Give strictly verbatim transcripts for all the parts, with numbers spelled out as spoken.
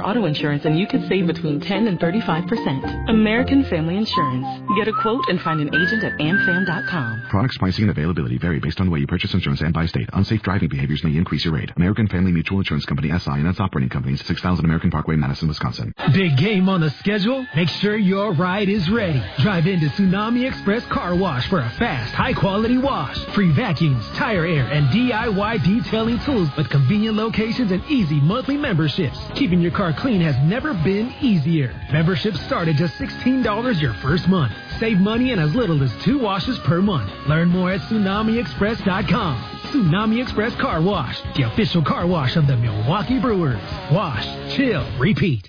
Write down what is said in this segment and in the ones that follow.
auto insurance and you could save between ten and thirty-five percent. American Family Insurance. Get a quote and find an agent at am fam dot com. Products, pricing, and availability vary based on the way you purchase insurance and by state. Unsafe driving behaviors may increase your rate. American Family Mutual Insurance Company, S I, and its operating companies, six thousand American Parkway, Madison, Wisconsin. Big game on the schedule? Make sure your ride is ready. Drive into Tsunami Express Car Wash for a fast, high-quality wash. Free vacuums, tire air, and D I Y detailing tools with convenient locations and easy monthly memberships. Keeping your car clean has never been easier. Memberships start at just sixteen dollars your first month. Save money in as little as two washes per month. Learn more at tsunami express dot com. Tsunami Express Car Wash, the official car wash of the Milwaukee Brewers. Wash, chill, repeat.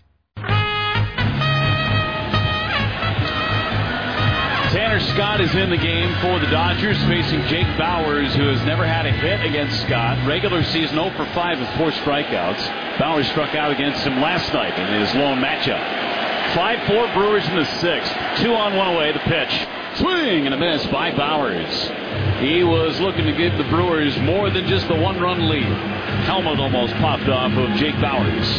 Tanner Scott is in the game for the Dodgers, facing Jake Bauers, who has never had a hit against Scott. Regular season oh for five with four strikeouts. Bauers struck out against him last night in his lone matchup. five four Brewers in the sixth. Two on, one away. The pitch. Swing and a miss by Bauers. He was looking to give the Brewers more than just the one-run lead. Helmet almost popped off of Jake Bauers.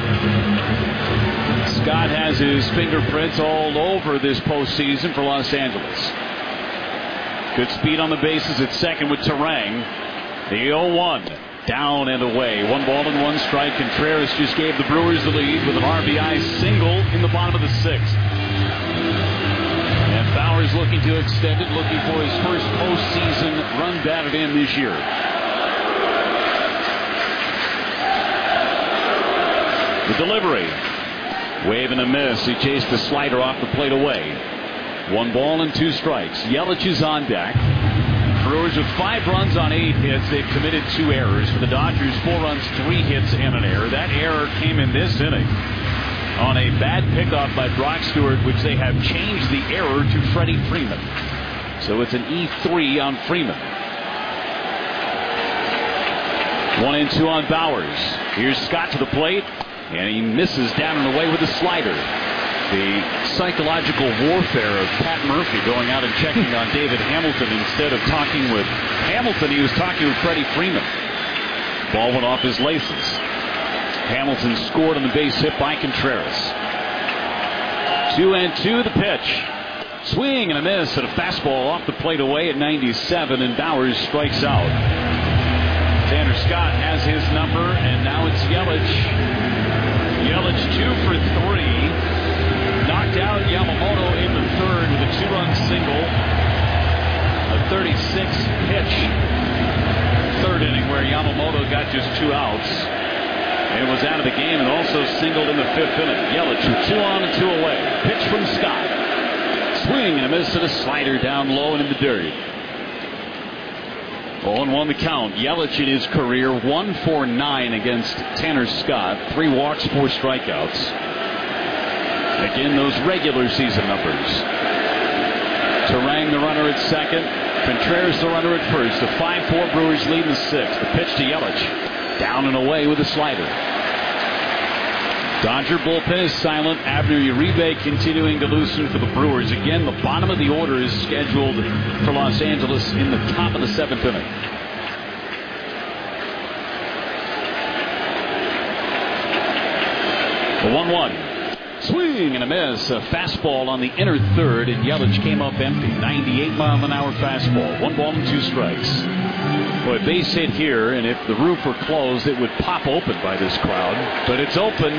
Scott has his fingerprints all over this postseason for Los Angeles. Good speed on the bases at second with Terang. The oh one. Down and away. One ball and one strike. Contreras just gave the Brewers the lead with an R B I single in the bottom of the sixth. And Bauers looking to extend it, looking for his first postseason run batted in this year. The delivery. Wave and a miss. He chased the slider off the plate away. One ball and two strikes. Yelich is on deck. Brewers with five runs on eight hits. They've committed two errors. For the Dodgers, four runs, three hits, and an error. That error came in this inning on a bad pickoff by Brock Stewart, which they have changed the error to Freddie Freeman. So it's an E three on Freeman. One and two on Bauers. Here's Scott to the plate, and he misses down and away with a slider. The psychological warfare of Pat Murphy going out and checking on David Hamilton instead of talking with Hamilton. He was talking with Freddie Freeman. Ball went off his laces. Hamilton scored on the base hit by Contreras. Two and two, the pitch. Swing and a miss, and a fastball off the plate away at ninety-seven, and Bauers strikes out. Tanner Scott has his number, and now it's Yelich. Yelich two for three. Knocked out Yamamoto in the third with a two-run single. A thirty-six pitch third inning where Yamamoto got just two outs and was out of the game, and also singled in the fifth inning. Yelich with two on and two away. Pitch from Scott. Swing and a miss, and a slider down low and in the dirt. oh and one the count. Yelich in his career one for nine against Tanner Scott. Three walks, four strikeouts. Again, those regular season numbers. Terang the runner at second. Contreras the runner at first. The five four Brewers lead in the sixth. The pitch to Yelich. Down and away with a slider. Dodger bullpen is silent. Abner Uribe continuing to loosen for the Brewers. Again, the bottom of the order is scheduled for Los Angeles in the top of the seventh inning. The one one. Swing and a miss. A fastball on the inner third, and Yelich came up empty. ninety-eight mile an hour fastball. One ball and two strikes. Boy, base hit here, and if the roof were closed, it would pop open by this crowd. But it's open.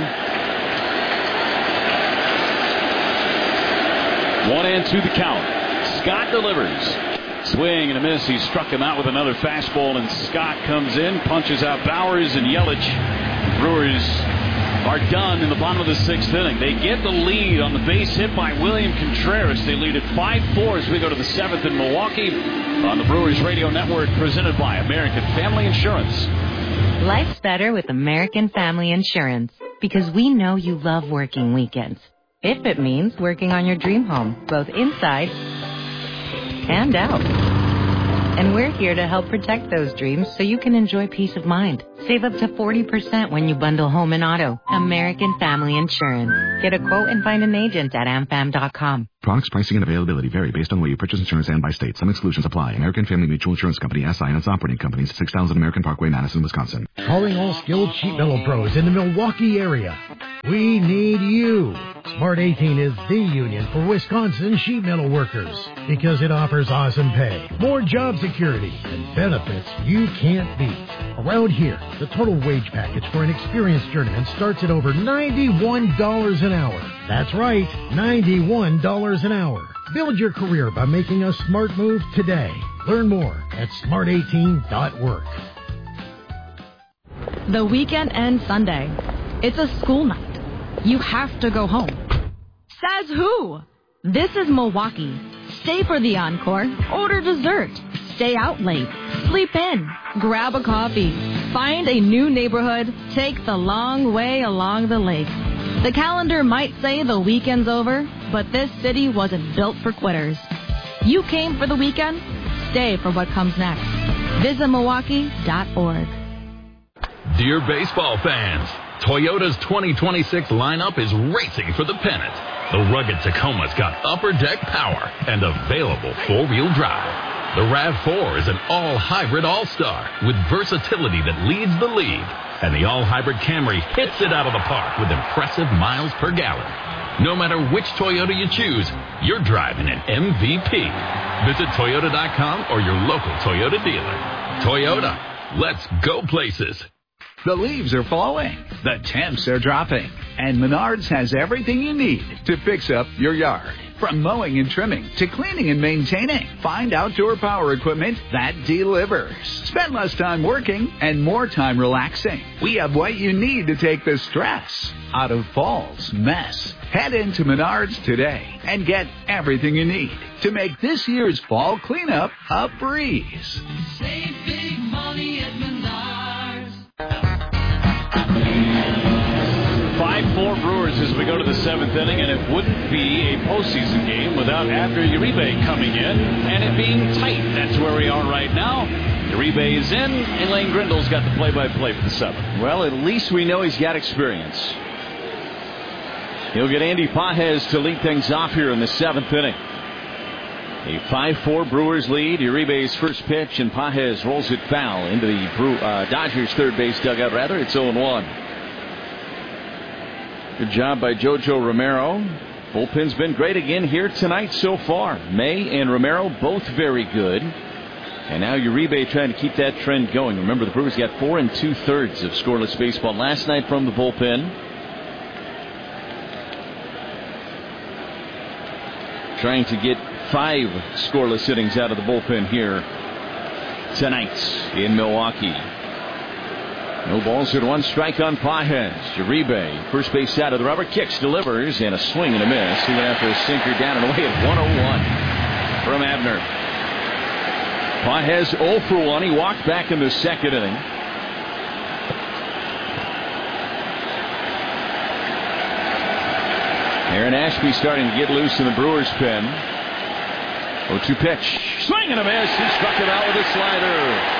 One and two the count. Scott delivers. Swing and a miss. He struck him out with another fastball, and Scott comes in, punches out Bauers, and Yelich. Brewers are done in the bottom of the sixth inning. They get the lead on the base hit by William Contreras. They lead at five four as we go to the seventh in Milwaukee on the Brewers Radio Network, presented by American Family Insurance. Life's better with American Family Insurance because we know you love working weekends. If it means working on your dream home, both inside and out. And we're here to help protect those dreams so you can enjoy peace of mind. Save up to forty percent when you bundle home and auto. American Family Insurance. Get a quote and find an agent at am fam dot com. Products, pricing, and availability vary based on where you purchase insurance and by state. Some exclusions apply. American Family Mutual Insurance Company, S I and its operating companies, six thousand American Parkway, Madison, Wisconsin. Calling all skilled sheet metal pros in the Milwaukee area. We need you. Smart eighteen is the union for Wisconsin sheet metal workers because it offers awesome pay, more job security, and benefits you can't beat. Around here, the total wage package for an experienced journeyman starts at over ninety-one dollars an hour. That's right, ninety-one dollars an hour. Build your career by making a smart move today. Learn more at smart eighteen dot work. The weekend ends Sunday. It's a school night. You have to go home. Says who? This is Milwaukee. Stay for the encore. Order dessert. Stay out late. Sleep in. Grab a coffee. Find a new neighborhood. Take the long way along the lake. The calendar might say the weekend's over, but this city wasn't built for quitters. You came for the weekend? Stay for what comes next. Visit Milwaukee dot org. Dear baseball fans, Toyota's twenty twenty-six lineup is racing for the pennant. The rugged Tacoma's got upper deck power and available four-wheel drive. The RAV four is an all-hybrid all-star with versatility that leads the league. And the all-hybrid Camry hits it out of the park with impressive miles per gallon. No matter which Toyota you choose, you're driving an M V P. Visit Toyota dot com or your local Toyota dealer. Toyota, let's go places. The leaves are falling, the temps are dropping, and Menards has everything you need to fix up your yard. From mowing and trimming to cleaning and maintaining, find outdoor power equipment that delivers. Spend less time working and more time relaxing. We have what you need to take the stress out of fall's mess. Head into Menards today and get everything you need to make this year's fall cleanup a breeze. Save big money at Menards. five four Brewers as we go to the seventh inning, and it wouldn't be a postseason game without Abner Uribe coming in and it being tight. That's where we are right now. Uribe is in, and Lane Grindle's got the play-by-play for the seventh. Well, at least we know he's got experience. He'll get Andy Pages to lead things off here in the seventh inning. A five four Brewers lead. Uribe's first pitch, and Pages rolls it foul into the Brew, uh, Dodgers third base dugout. Rather, it's oh one. Good job by Jojo Romero. Bullpen's been great again here tonight so far. May and Romero both very good. And now Uribe trying to keep that trend going. Remember, the Brewers got four and two thirds of scoreless baseball last night from the bullpen. Trying to get five scoreless innings out of the bullpen here tonight in Milwaukee. No balls and one strike on Pages. Uribe, first base side of the rubber, kicks, delivers, and a swing and a miss. He went after a sinker down and away at one oh one from Abner. Pages oh for one. He walked back in the second inning. Aaron Ashby starting to get loose in the Brewers' pen. oh two pitch. Swing and a miss. He struck it out with a slider.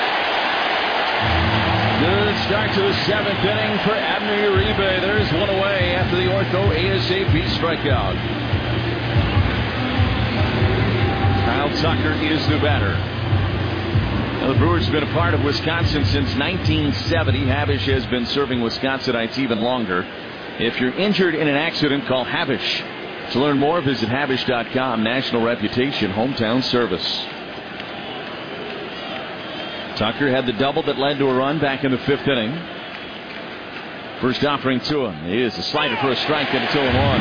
Good start to the seventh inning for Abner Uribe. There's one away after the Ortho A S A P strikeout. Kyle Tucker is the batter. Now, the Brewers have been a part of Wisconsin since nineteen seventy. Habish has been serving Wisconsinites even longer. If you're injured in an accident, call Habish. To learn more, visit Habish dot com. National reputation, hometown service. Tucker had the double that led to a run back in the fifth inning. First offering to him is a slider for a strike, and it's oh one.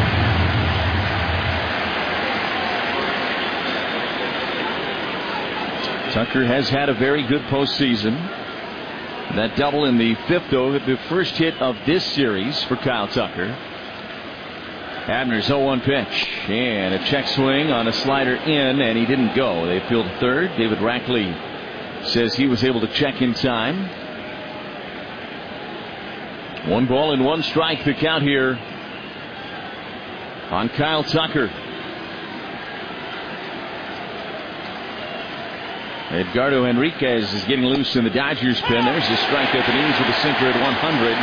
Tucker has had a very good postseason. That double in the fifth, though, the first hit of this series for Kyle Tucker. Abner's oh one pitch, and a check swing on a slider in, and he didn't go. They field third. David Rackley says he was able to check in time. One ball and one strike to count here on Kyle Tucker. Edgardo Henriquez is getting loose in the Dodgers pen. There's a strike up and ease with a sinker at one hundred.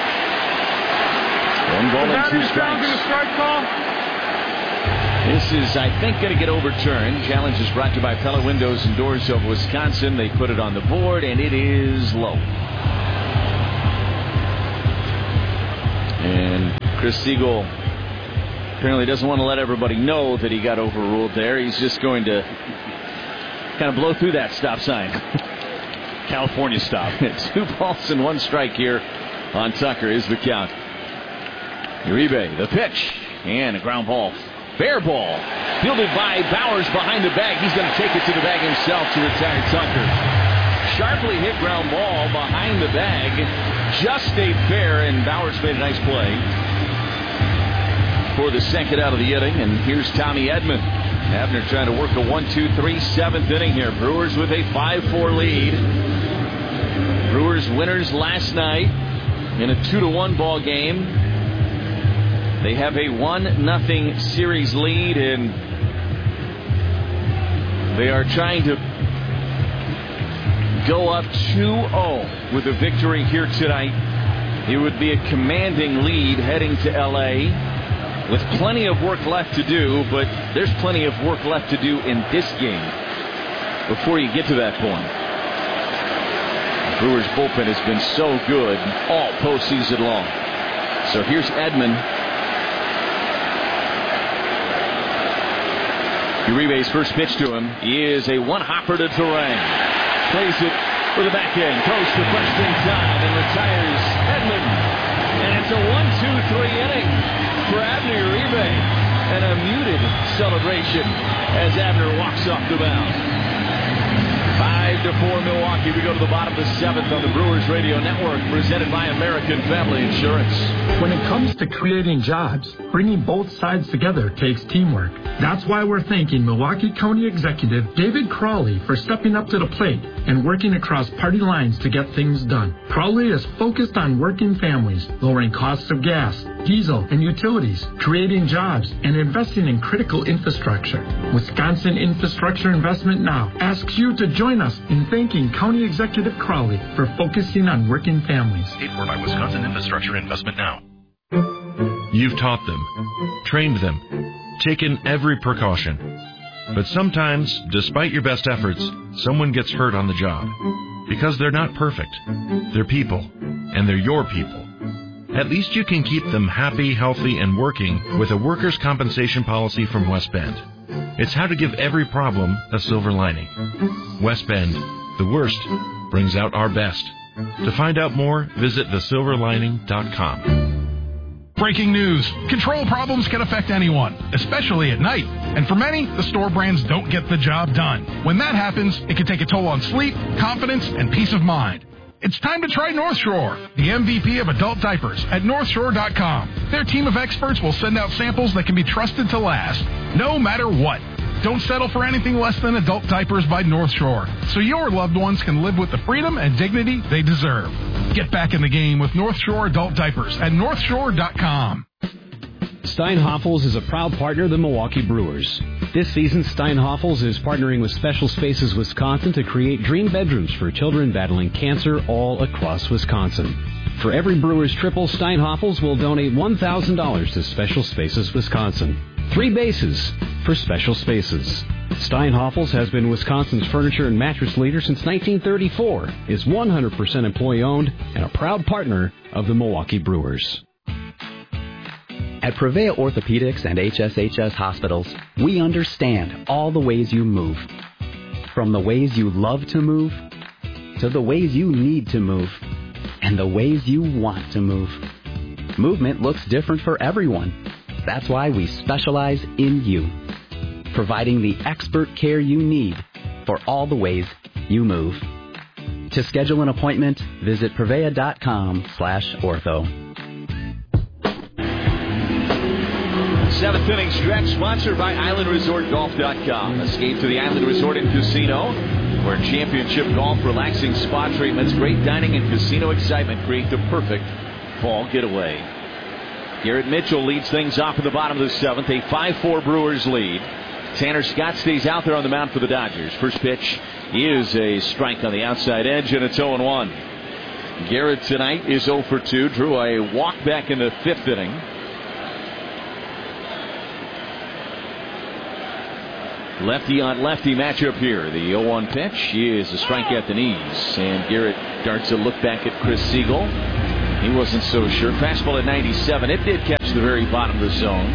One ball and two strikes. This is, I think, going to get overturned. Challenge is brought to you by Pella Windows and Doors of Wisconsin. They put it on the board, and it is low. And Chris Siegel apparently doesn't want to let everybody know that he got overruled there. He's just going to kind of blow through that stop sign. California stop. Two balls and one strike here on Tucker is the count. Uribe, the pitch, and a ground ball. Fair ball. Fielded by Bowers behind the bag. He's going to take it to the bag himself to retire Tucker. Sharply hit ground ball behind the bag. Just stayed fair, and Bowers made a nice play for the second out of the inning. And here's Tommy Edman. Abner trying to work a one two three seventh inning here. Brewers with a five four lead. Brewers winners last night in a two to one ball game. They have a one nothing series lead, and they are trying to go up two oh with a victory here tonight. It would be a commanding lead heading to L A with plenty of work left to do, but there's plenty of work left to do in this game before you get to that point. The Brewers bullpen has been so good all postseason long. So here's Edman. Uribe's first pitch to him is a one-hopper to Turang. Plays it for the back end. Goes to first in time and retires Edman. And it's a one two three inning for Abner Uribe. And a muted celebration as Abner walks off the mound. Five to four Milwaukee. We go to the bottom of the seventh on the Brewers Radio Network, presented by American Family Insurance. When it comes to creating jobs, bringing both sides together takes teamwork. That's why we're thanking Milwaukee County Executive David Crawley for stepping up to the plate and working across party lines to get things done. Crawley is focused on working families, lowering costs of gas, diesel, and utilities, creating jobs, and investing in critical infrastructure. Wisconsin Infrastructure Investment Now asks you to join us in thanking County Executive Crawley for focusing on working families. Paid for by Wisconsin Infrastructure Investment Now. You've taught them, trained them, taken every precaution. But sometimes, despite your best efforts, someone gets hurt on the job. Because they're not perfect. They're people, and they're your people. At least you can keep them happy, healthy, and working with a workers' compensation policy from West Bend. It's how to give every problem a silver lining. West Bend, the worst, brings out our best. To find out more, visit the silver lining dot com. Breaking news. Control problems can affect anyone, especially at night. And for many, the store brands don't get the job done. When that happens, it can take a toll on sleep, confidence, and peace of mind. It's time to try North Shore, the M V P of adult diapers at north shore dot com. Their team of experts will send out samples that can be trusted to last, no matter what. Don't settle for anything less than adult diapers by North Shore, so your loved ones can live with the freedom and dignity they deserve. Get back in the game with North Shore adult diapers at north shore dot com. Steinhoffels is a proud partner of the Milwaukee Brewers. This season, Steinhoffels is partnering with Special Spaces Wisconsin to create dream bedrooms for children battling cancer all across Wisconsin. For every Brewers triple, Steinhoffels will donate one thousand dollars to Special Spaces Wisconsin. Three bases for Special Spaces. Steinhoffels has been Wisconsin's furniture and mattress leader since nineteen thirty-four, is one hundred percent employee-owned, and a proud partner of the Milwaukee Brewers. At Prevea Orthopedics and H S H S Hospitals, we understand all the ways you move. From the ways you love to move, to the ways you need to move, and the ways you want to move. Movement looks different for everyone. That's why we specialize in you, providing the expert care you need for all the ways you move. To schedule an appointment, visit prevea dot com slash ortho. Seventh inning stretch sponsored by Island Resort Golf dot com. Escape to the Island Resort and Casino, where championship golf, relaxing spa treatments, great dining, and casino excitement create the perfect fall getaway. Garrett Mitchell leads things off in the bottom of the seventh. A five four Brewers lead. Tanner Scott stays out there on the mound for the Dodgers. First pitch is a strike on the outside edge, and it's oh and one. Garrett tonight is oh for two. Drew a walk back in the fifth inning. Lefty on lefty matchup here. The oh one pitch is a strike at the knees. And Garrett darts a look back at Chris Siegel. He wasn't so sure. Fastball at ninety-seven. It did catch the very bottom of the zone.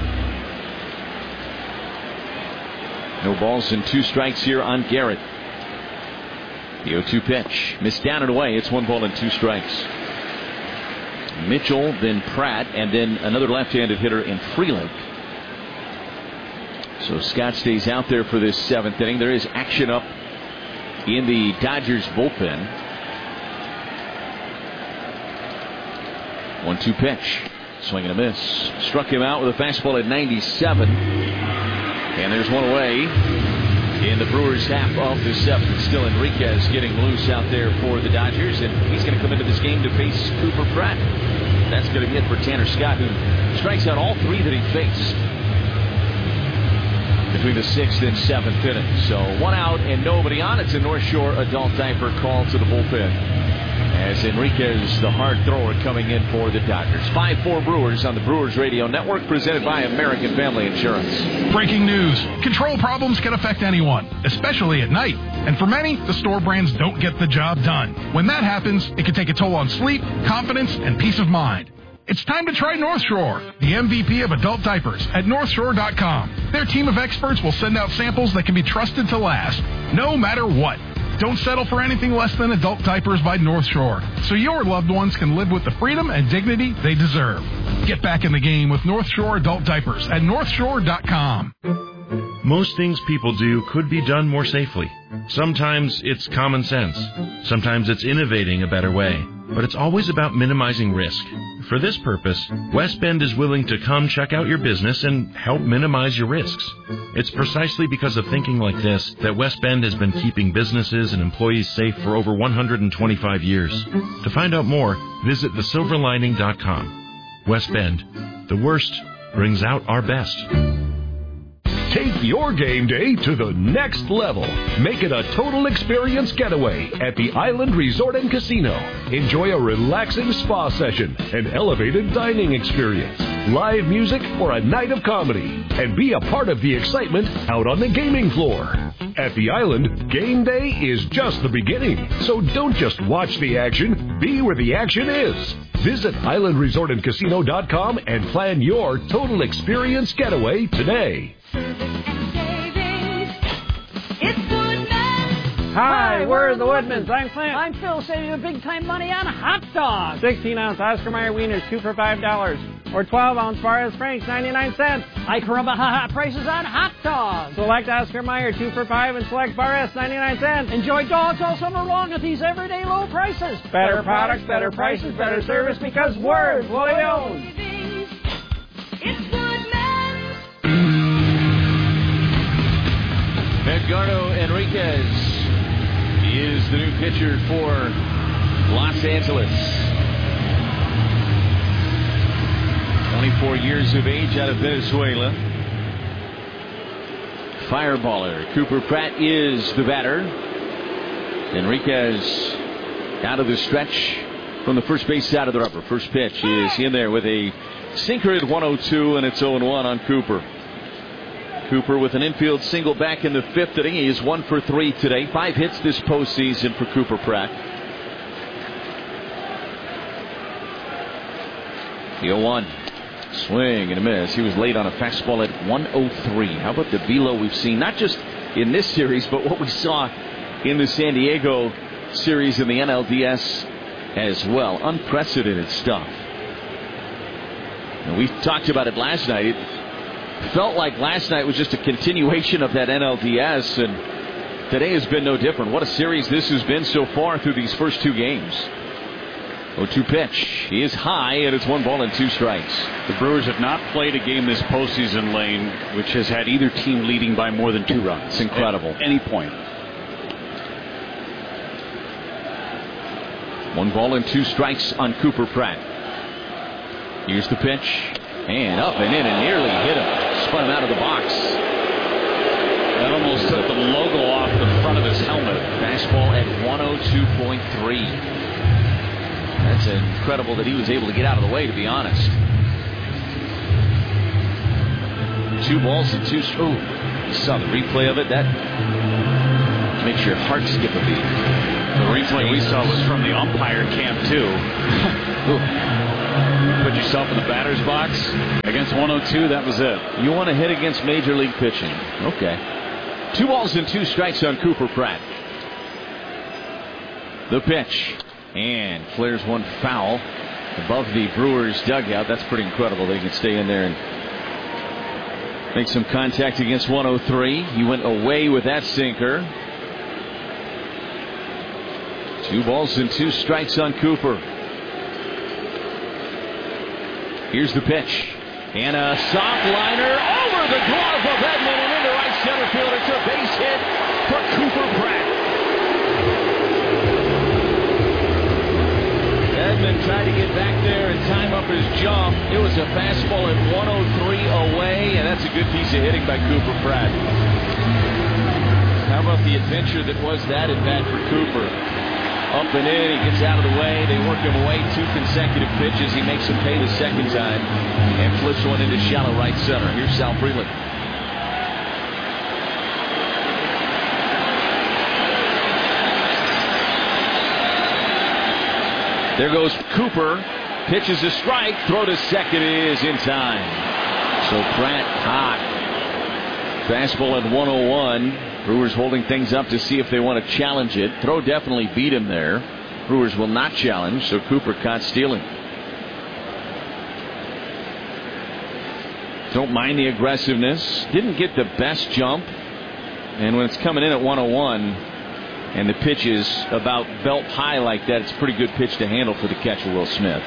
No balls and two strikes here on Garrett. The oh two pitch. Missed down and away. It's one ball and two strikes. Mitchell, then Pratt, and then another left-handed hitter in Freeland. So Scott stays out there for this seventh inning. There is action up in the Dodgers bullpen. one two pitch. Swing and a miss. Struck him out with a fastball at ninety-seven. And there's one away in the Brewers' half of the seventh. Still Enriquez getting loose out there for the Dodgers. And he's going to come into this game to face Cooper Pratt. That's going to be it for Tanner Scott, who strikes out all three that he faced between the sixth and seventh inning. So one out and nobody on. It's a North Shore adult diaper call to the bullpen, as Enriquez, the hard thrower, coming in for the Dodgers. five four Brewers on the Brewers Radio Network, presented by American Family Insurance. Breaking news. Control problems can affect anyone, especially at night. And for many, the store brands don't get the job done. When that happens, it can take a toll on sleep, confidence, and peace of mind. It's time to try North Shore, the M V P of adult diapers, at North Shore dot com. Their team of experts will send out samples that can be trusted to last, no matter what. Don't settle for anything less than adult diapers by North Shore, so your loved ones can live with the freedom and dignity they deserve. Get back in the game with North Shore adult diapers at North Shore dot com. Most things people do could be done more safely. Sometimes it's common sense. Sometimes it's innovating a better way. But it's always about minimizing risk. For this purpose, West Bend is willing to come check out your business and help minimize your risks. It's precisely because of thinking like this that West Bend has been keeping businesses and employees safe for over one hundred twenty-five years. To find out more, visit the silver lining dot com. West Bend, the worst brings out our best. Take your game day to the next level. Make it a total experience getaway at the Island Resort and Casino. Enjoy a relaxing spa session, an elevated dining experience, live music, or a night of comedy. And be a part of the excitement out on the gaming floor. At the Island, game day is just the beginning. So don't just watch the action, be where the action is. Visit Island Resort and Casino dot com and plan your total experience getaway today. Hi, we're the Woodmans. I'm Clint. I'm Phil, saving you big time money on hot dogs. sixteen ounce Oscar Mayer wieners, two for five dollars. Or twelve ounce Barres Franks, ninety-nine cents. Hi, caramba, ha ha, prices on hot dogs. Select Oscar Mayer, two for five, and select Barres, ninety-nine cents. Enjoy dogs all summer long at these everyday low prices. Better, better products, better prices, better service, because we're employee owned. It's Woodman's. Edgardo Enriquez is the new pitcher for Los Angeles. twenty-four years of age, out of Venezuela. Fireballer. Cooper Pratt is the batter. Enriquez out of the stretch from the first base side of the rubber. First pitch is in there with a sinker at one oh two, and it's oh and one on Cooper. Cooper with an infield single back in the fifth inning. He is one for three today. Five hits this postseason for Cooper Pratt. The oh one. Swing and a miss. He was late on a fastball at one oh three. How about the velo we've seen, not just in this series, but what we saw in the San Diego series in the N L D S as well. Unprecedented stuff. And we talked about it last night. It felt like last night was just a continuation of that N L D S, and today has been no different. What a series this has been so far through these first two games. oh two pitch. He is high, and it's one ball and two strikes. The Brewers have not played a game this postseason, Lane, which has had either team leading by more than two runs. It's incredible. At any point. One ball and two strikes on Cooper Pratt. Here's the pitch. And up and in and nearly hit him. Spun him out of the box. That almost took the logo off the front of his helmet. Fastball at one oh two point three. That's incredible that he was able to get out of the way, to be honest. Two balls and two. Oh, you saw the replay of it. That makes your heart skip a beat. The replay we saw was from the umpire camp, too. Put yourself in the batter's box against one oh two. That was it. You want to hit against Major League pitching. Okay. Two balls and two strikes on Cooper Pratt. The pitch. And flares one foul above the Brewers dugout. That's pretty incredible. They can stay in there and make some contact against one oh three. He went away with that sinker. Two balls and two strikes on Cooper. Here's the pitch. And a soft liner over the glove of Edman and into right center field. It's a base hit for Cooper Pratt. Edman tried to get back there and time up his jump. It was a fastball at one oh three away, and that's a good piece of hitting by Cooper Pratt. How about the adventure that was that at bat for Cooper? Up and in, he gets out of the way. They work him away two consecutive pitches. He makes him pay the second time and flips one into shallow right center. Here's Sal Freeland. There goes Cooper. Pitches a strike. Throw to second is in time. So Pratt hot. Fastball at one oh one. Brewers holding things up to see if they want to challenge it. Throw definitely beat him there. Brewers will not challenge, so Cooper caught stealing. Don't mind the aggressiveness. Didn't get the best jump. And when it's coming in at one oh one, and the pitch is about belt high like that, it's a pretty good pitch to handle for the catcher, Will Smith.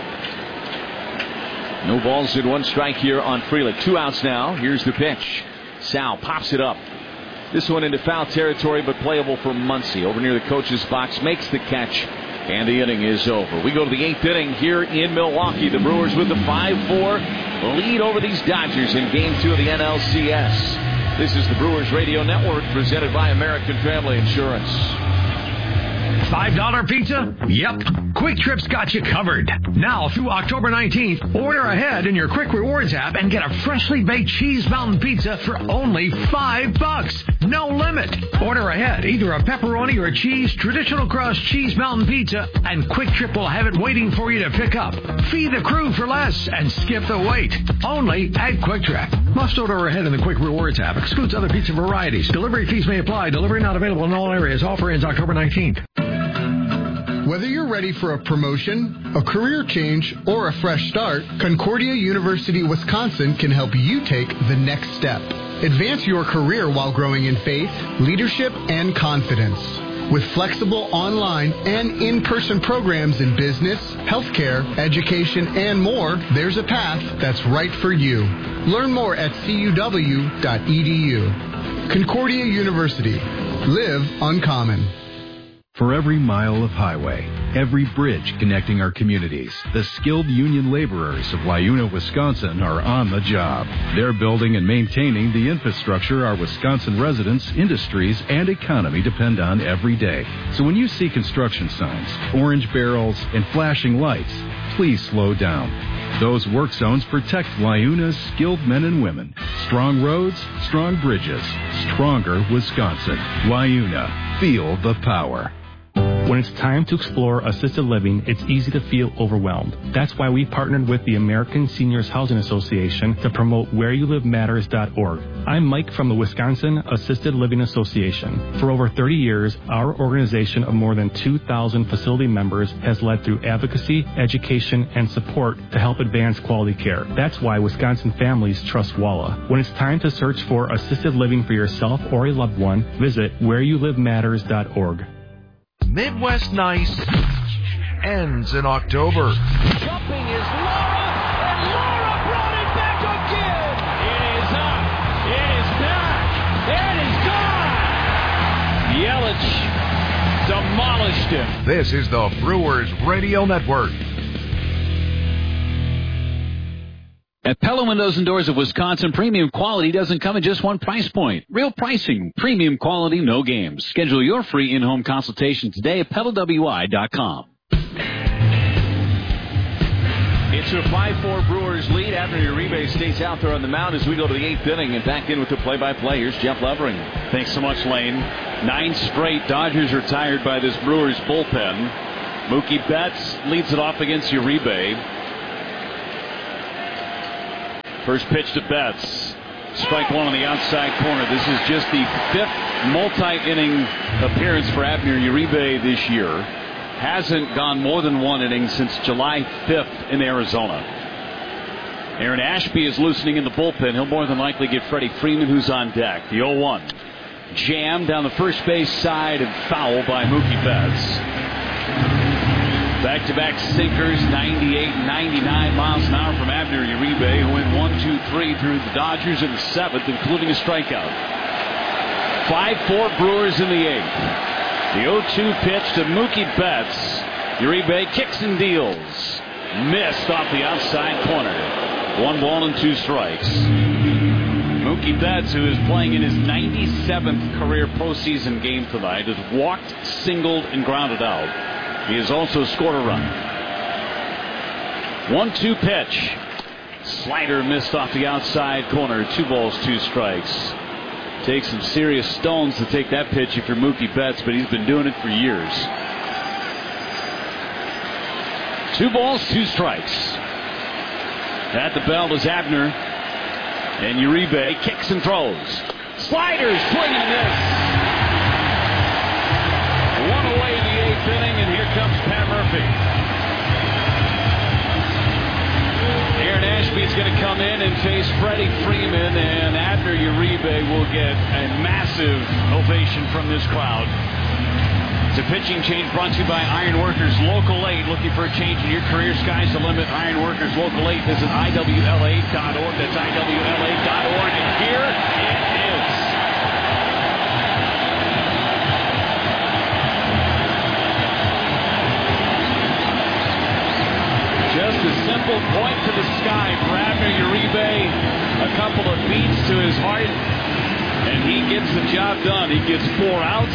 No balls in one strike here on Freeland. Two outs now. Here's the pitch. Sal pops it up. This one into foul territory, but playable for Muncy. Over near the coach's box, makes the catch, and the inning is over. We go to the eighth inning here in Milwaukee. The Brewers with the five four lead over these Dodgers in Game two of the N L C S. This is the Brewers Radio Network, presented by American Family Insurance. five dollar pizza? Yep. Quick Trip's got you covered. Now through October nineteenth, order ahead in your Quick Rewards app and get a freshly baked Cheese Mountain Pizza for only five bucks. No limit. Order ahead, either a pepperoni or a cheese traditional crust Cheese Mountain Pizza, and Quick Trip will have it waiting for you to pick up. Feed the crew for less and skip the wait. Only at Quick Trip. Must order ahead in the Quick Rewards app. Excludes other pizza varieties. Delivery fees may apply. Delivery not available in all areas. Offer ends October nineteenth. Whether you're ready for a promotion, a career change, or a fresh start, Concordia University Wisconsin can help you take the next step. Advance your career while growing in faith, leadership, and confidence. With flexible online and in-person programs in business, healthcare, education, and more, there's a path that's right for you. Learn more at C U W dot E D U. Concordia University. Live uncommon. For every mile of highway, every bridge connecting our communities, the skilled union laborers of Wayuna, Wisconsin are on the job. They're building and maintaining the infrastructure our Wisconsin residents, industries, and economy depend on every day. So when you see construction signs, orange barrels, and flashing lights, please slow down. Those work zones protect Wayuna's skilled men and women. Strong roads, strong bridges, stronger Wisconsin. Wayuna, feel the power. When it's time to explore assisted living, it's easy to feel overwhelmed. That's why we partnered with the American Seniors Housing Association to promote where you live matters dot org. I'm Mike from the Wisconsin Assisted Living Association. For over thirty years, our organization of more than two thousand facility members has led through advocacy, education, and support to help advance quality care. That's why Wisconsin families trust W A L A. When it's time to search for assisted living for yourself or a loved one, visit where you live matters dot org. Midwest Nice ends in October. Jumping is Laura, and Laura brought it back again. It is up. It is back. It is gone. Yelich demolished him. This is the Brewers Radio Network. At Pella Windows and Doors of Wisconsin, premium quality doesn't come at just one price point. Real pricing, premium quality, no games. Schedule your free in-home consultation today at Pella W I dot com. It's a five four Brewers lead. Abner Uribe stays out there on the mound as we go to the eighth inning. And back in with the play-by-play, here's Jeff Levering. Thanks so much, Lane. Nine straight. Dodgers are tired by this Brewers bullpen. Mookie Betts leads it off against Uribe. First pitch to Betts. Strike one on the outside corner. This is just the fifth multi-inning appearance for Abner Uribe this year. Hasn't gone more than one inning since July fifth in Arizona. Aaron Ashby is loosening in the bullpen. He'll more than likely get Freddie Freeman, who's on deck. The oh one. Jam down the first base side and foul by Mookie Betts. Back-to-back sinkers, ninety-eight, ninety-nine miles an hour from Abner Uribe, who went one, two, three through the Dodgers in the seventh, including a strikeout. five four Brewers in the eighth. The oh two pitch to Mookie Betts. Uribe kicks and deals. Missed off the outside corner. One ball and two strikes. Mookie Betts, who is playing in his ninety-seventh career postseason game tonight, has walked, singled, and grounded out. He has also scored a run. one two pitch. Slider missed off the outside corner. Two balls, two strikes. Takes some serious stones to take that pitch if you're Mookie Betts, but he's been doing it for years. Two balls, two strikes. At the bell is Abner. And Uribe kicks and throws. Sliders, swing and miss. One away in the eighth inning, and here comes Pat Murphy. Aaron Ashby is going to come in and face Freddie Freeman, and Abner Uribe will get a massive ovation from this crowd. It's a pitching change brought to you by Iron Workers Local eight. Looking for a change in your career? Sky's the limit. Iron Workers Local eight. Visit I W L A dot org. That's I W L A dot org. And here it is. Just a simple point to the sky for Abner Uribe. A couple of beats to his heart, and he gets the job done. He gets four outs,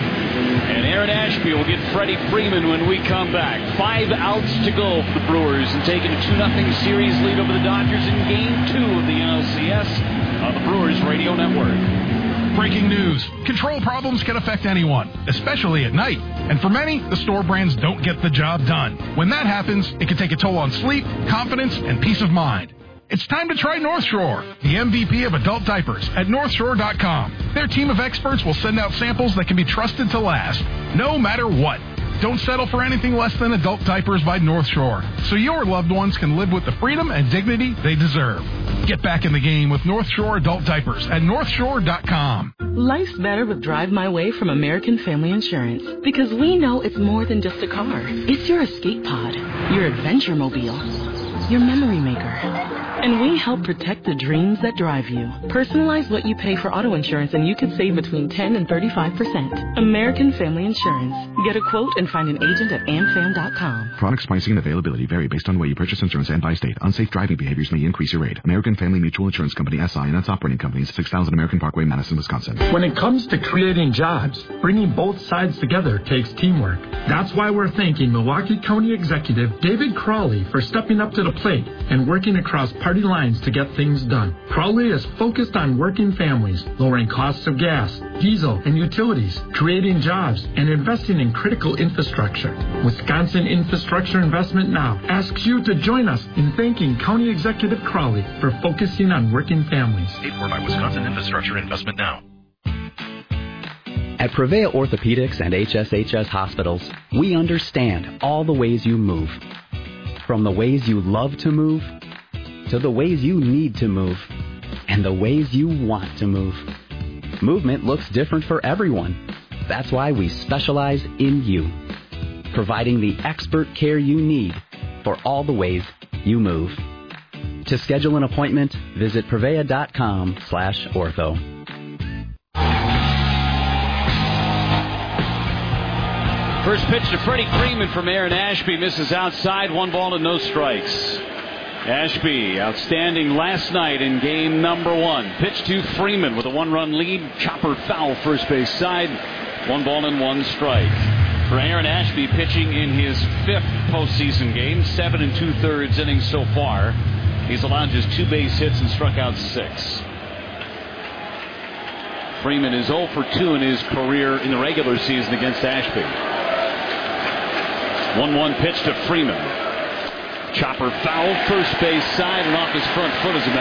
and Aaron Ashby will get Freddie Freeman when we come back. Five outs to go for the Brewers, and taking a two nothing series lead over the Dodgers in Game two of the N L C S on the Brewers Radio Network. Breaking news. Control problems can affect anyone, especially at night. And for many, the store brands don't get the job done. When that happens, it can take a toll on sleep, confidence, and peace of mind. It's time to try North Shore, the M V P of adult diapers at North Shore dot com. Their team of experts will send out samples that can be trusted to last, no matter what. Don't settle for anything less than adult diapers by North Shore, so your loved ones can live with the freedom and dignity they deserve. Get back in the game with North Shore adult diapers at North Shore dot com. Life's better with Drive My Way from American Family Insurance, because we know it's more than just a car. It's your escape pod, your adventure mobile, your memory maker. And we help protect the dreams that drive you. Personalize what you pay for auto insurance and you could save between ten and thirty-five percent. American Family Insurance. Get a quote and find an agent at amfam dot com. Products pricing and availability vary based on where you purchase insurance and by state. Unsafe driving behaviors may increase your rate. American Family Mutual Insurance Company, S I and its operating companies, six thousand American Parkway, Madison, Wisconsin. When it comes to creating jobs, bringing both sides together takes teamwork. That's why we're thanking Milwaukee County Executive David Crawley for stepping up to the plate and working across party lines to get things done. Crawley is focused on working families, lowering costs of gas, diesel, and utilities, creating jobs, and investing in critical infrastructure. Wisconsin Infrastructure Investment Now asks you to join us in thanking County Executive Crawley for focusing on working families. Paid for by Wisconsin Infrastructure Investment Now. At Prevea Orthopedics and H S H S Hospitals, we understand all the ways you move. From the ways you love to move, to the ways you need to move, and the ways you want to move. Movement looks different for everyone. That's why we specialize in you, providing the expert care you need for all the ways you move. To schedule an appointment, visit Prevea dot com slash ortho. First pitch to Freddie Freeman from Aaron Ashby. Misses outside. One ball and no strikes. Ashby, outstanding last night in game number one. Pitch to Freeman with a one-run lead. Chopper foul first base side. One ball and one strike. For Aaron Ashby, pitching in his fifth postseason game, seven and two-thirds innings so far. He's allowed just two base hits and struck out six. Freeman is oh for two in his career in the regular season against Ashby. one one pitch to Freeman. Chopper foul, first base side, and off his front foot as a matter